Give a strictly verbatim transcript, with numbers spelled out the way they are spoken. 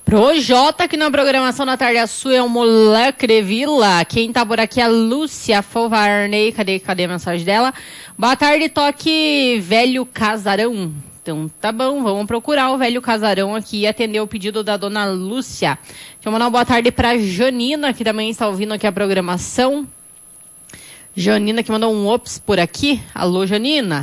Projota aqui na programação da Tarde Sul é o Moleque de Vila. Quem tá por aqui é a Lúcia Fovarney. Cadê, cadê a mensagem dela? Boa tarde, toque Velho Casarão. Então tá bom, vamos procurar o Velho Casarão aqui e atender o pedido da dona Lúcia. Deixa eu mandar uma boa tarde pra Janina, que também está ouvindo aqui a programação. Janina que mandou um ops por aqui. Alô, Janina.